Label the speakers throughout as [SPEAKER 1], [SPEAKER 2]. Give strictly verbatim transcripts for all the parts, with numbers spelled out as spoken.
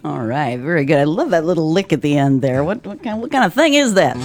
[SPEAKER 1] All right, very good. I love that little lick at the end there. What what kind what kind of thing is that?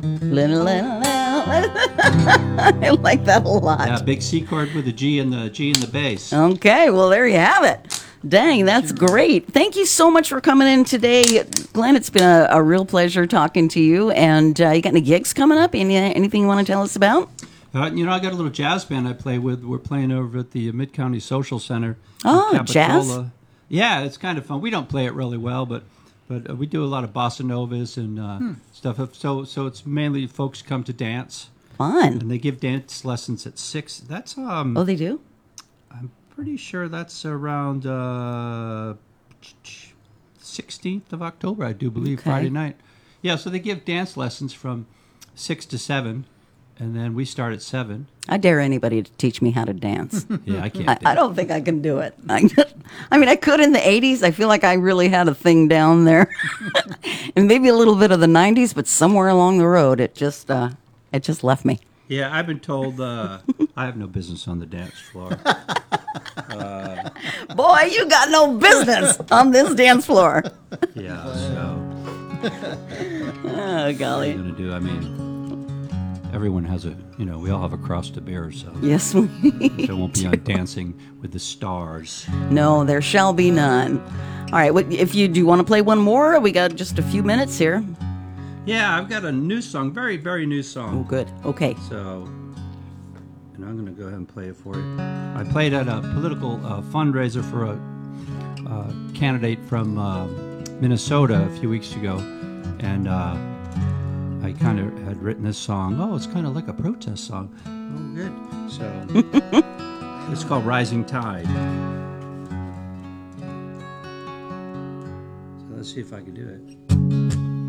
[SPEAKER 1] I like that a lot.
[SPEAKER 2] Yeah, big C chord with a G and the G and the bass.
[SPEAKER 1] Okay, well there you have it. Dang, that's great. Thank you so much for coming in today, Glenn. It's been a, a real pleasure talking to you. And uh, you got any gigs coming up? Any anything you want to tell us about?
[SPEAKER 2] Uh, you know, I got a little jazz band I play with. We're playing over at the Mid County Social Center.
[SPEAKER 1] Oh,
[SPEAKER 2] in
[SPEAKER 1] jazz?
[SPEAKER 2] Capitola. Yeah, it's kind of fun. We don't play it really well, but but uh, we do a lot of bossa novas and uh, hmm. stuff. So so it's mainly folks come to dance.
[SPEAKER 1] Fun.
[SPEAKER 2] And they give dance lessons at six. That's um.
[SPEAKER 1] Oh, they do?
[SPEAKER 2] I'm pretty sure that's around uh, sixteenth of October, I do believe, okay. Friday night. Yeah, so they give dance lessons from six to seven. And then we start at seven.
[SPEAKER 1] I dare anybody to teach me how to dance.
[SPEAKER 2] Yeah, I can't.
[SPEAKER 1] I,
[SPEAKER 2] do
[SPEAKER 1] I don't think I can do it. I, just, I mean, I could in the eighties. I feel like I really had a thing down there, and maybe a little bit of the nineties. But somewhere along the road, it just uh, it just left me.
[SPEAKER 2] Yeah, I've been told uh, I have no business on the dance floor. uh,
[SPEAKER 1] Boy, you got no business on this dance floor.
[SPEAKER 2] Yeah. So.
[SPEAKER 1] Oh golly.
[SPEAKER 2] What are you gonna do? I mean. Everyone has a, you know, we all have a cross to bear, so.
[SPEAKER 1] Yes, we
[SPEAKER 2] There won't be on Dancing with the Stars.
[SPEAKER 1] No, there shall be none. All right, what, if you do you want to play one more? We got just a few minutes here.
[SPEAKER 2] Yeah, I've got a new song, very, very new song.
[SPEAKER 1] Oh, good. Okay.
[SPEAKER 2] So, and I'm going to go ahead and play it for you. I played at a political uh, fundraiser for a uh, candidate from uh, Minnesota a few weeks ago, and uh, I kind of had written this song. Oh, it's kind of like a protest song. Oh, good. So it's called Rising Tide. So let's see if I can do it.